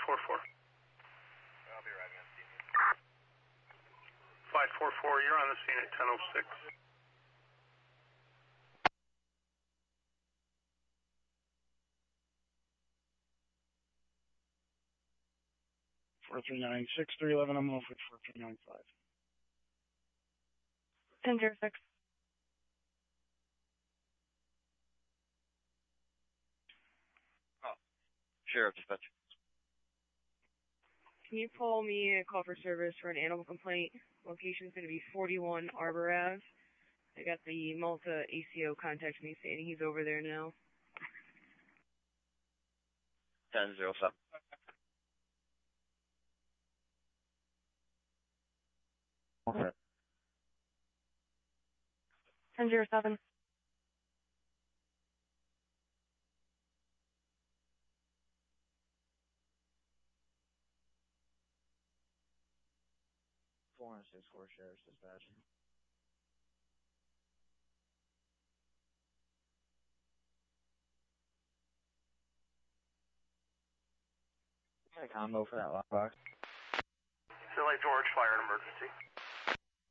544. I'll be arriving on scene. 544, you're on the scene at 10:06. Four 396-311, I'm over at 4395. 10-06. Oh, Sheriff Dispatch. Can you pull me a call for service for an animal complaint? Location's going to be 41 Arbor Ave. I got the Malta ACO contacting me saying he's over there now. 10-07. Okay. 10-07. Four 64 Sheriff's Dispatch. Got a combo for that lockbox. Silly George, fire and emergency.